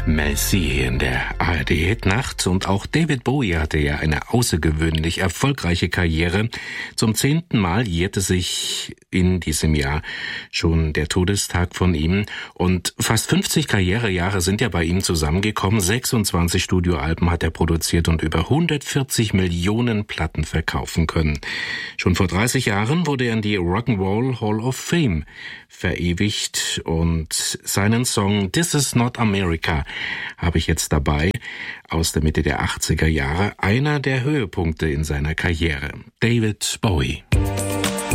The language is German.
Merci in der ARD-Hitnacht. Und auch David Bowie hatte ja eine außergewöhnlich erfolgreiche Karriere. Zum 10. Mal jährte sich in diesem Jahr schon der Todestag von ihm. Und fast 50 Karrierejahre sind ja bei ihm zusammengekommen. 26 Studioalben hat er produziert und über 140 Millionen Platten verkaufen können. Schon vor 30 Jahren wurde er in die Rock'n'Roll Hall of Fame verewigt und seinen Song This Is Not America habe ich jetzt dabei, aus der Mitte der 80er Jahre, einer der Höhepunkte in seiner Karriere. David Bowie.